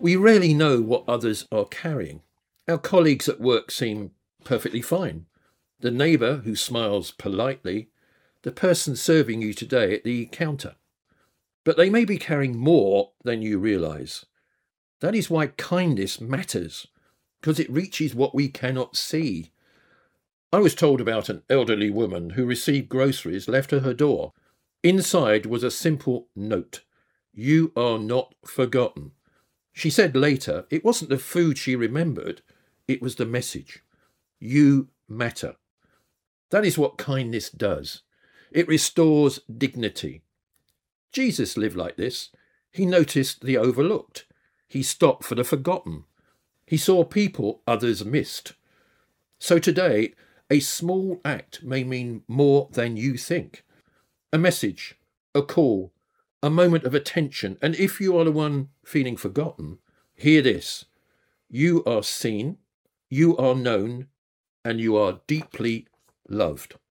We rarely know what others are carrying. Our colleagues at work seem perfectly fine. The neighbour who smiles politely, the person serving you today at the counter. But they may be carrying more than you realise. That is why kindness matters, because it reaches what we cannot see. I was told about an elderly woman who received groceries left at her door. Inside was a simple note: "You are not forgotten." She said later it wasn't the food she remembered, it was the message: "You matter." That is what kindness does. It restores dignity. Jesus lived like this. He noticed the overlooked. He stopped for the forgotten. He saw people others missed. So today, a small act may mean more than you think. A message, a call, a moment of attention. And if you are the one feeling forgotten, hear this: you are seen, you are known, and you are deeply loved.